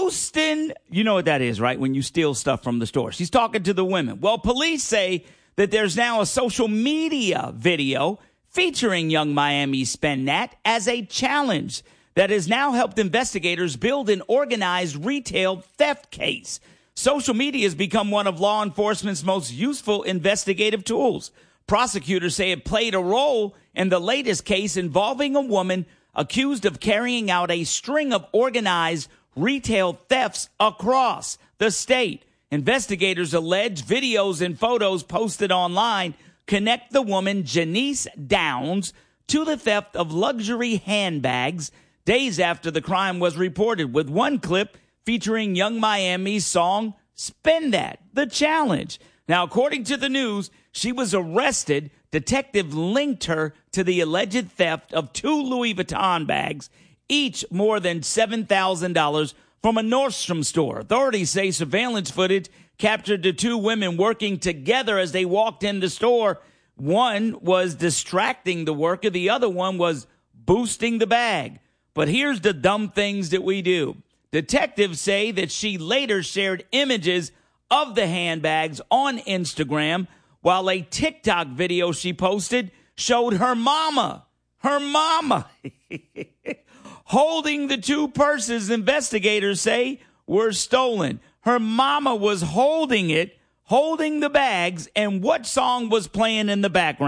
boosting. You know what that is, right? When you steal stuff from the store. She's talking to the women. Well, police say that there's now a social media video featuring Young Miami's Spend That as a challenge that has now helped investigators build an organized retail theft case. Social media has become one of law enforcement's most useful investigative tools. Prosecutors say it played a role in the latest case involving a woman accused of carrying out a string of organized retail thefts across the state. Investigators allege videos and photos posted online connect the woman, Janice Downs, to the theft of luxury handbags days after the crime was reported, with one clip featuring Young Miami's song, Spend That, the challenge. Now, according to the news, she was arrested. Detective linked her to the alleged theft of 2 Louis Vuitton bags, each more than $7,000 from a Nordstrom store. Authorities say surveillance footage captured the 2 women working together as they walked in the store. One was distracting the worker. The other one was boosting the bag. But here's the dumb things that we do. Detectives say that she later shared images of the handbags on Instagram, while a TikTok video she posted showed her mama holding the 2 purses investigators say were stolen. Her mama was holding the bags, and what song was playing in the background?